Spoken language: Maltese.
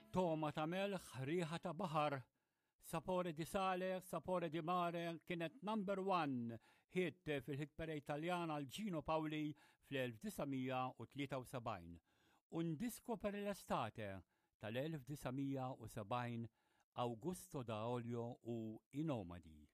Toma ta' melħ, riħa ta' baħar, Sapore di Sale, Sapore di Mare kienet number 1 hit fil-hit parade Taljana għal Gino Paoli fl-1973. Un disco per l'estate tal-1970 Augusto Daolio u I Nomadi.